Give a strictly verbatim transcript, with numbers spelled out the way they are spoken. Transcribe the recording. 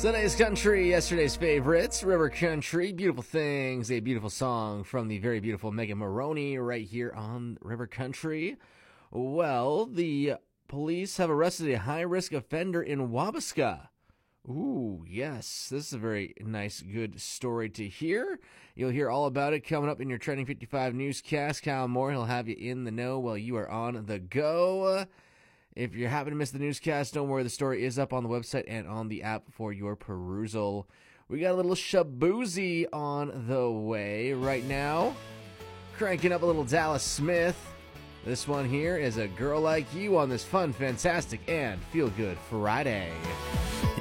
Sunday's Country, yesterday's favorites, River Country, Beautiful Things, a beautiful song from the very beautiful Megan Maroney right here on River Country. Well, the police have arrested a high-risk offender in Wabasca. Ooh, yes, this is a very nice, good story to hear. You'll hear all about it coming up in your Trending fifty-five newscast. Kyle Moore, he'll have you in the know while you are on the go. If you happen to miss the newscast, don't worry, the story is up on the website and on the app for your perusal. We got a little Shaboozey on the way right now. Cranking up a little Dallas Smith. This one here is A Girl Like You on this fun, fantastic, and feel-good Friday.